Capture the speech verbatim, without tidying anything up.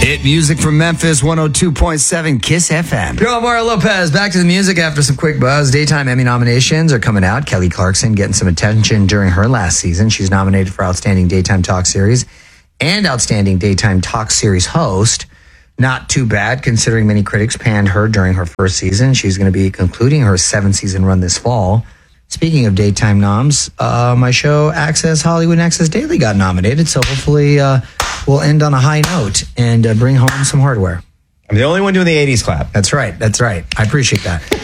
Hit music from Memphis, one oh two point seven Kiss F M. Yo, Mario Lopez, back to the music after some quick buzz. Daytime Emmy nominations are coming out. Kelly Clarkson getting some attention during her last season. She's nominated for Outstanding Daytime Talk Series and Outstanding Daytime Talk Series Host. Not too bad, considering many critics panned her during her first season. She's going to be concluding her seven-season run this fall. Speaking of daytime noms, uh, my show Access Hollywood and Access Daily got nominated, so hopefully uh, we'll end on a high note and uh, bring home some hardware. I'm the only one doing the eighties clap. That's right. That's right. I appreciate that.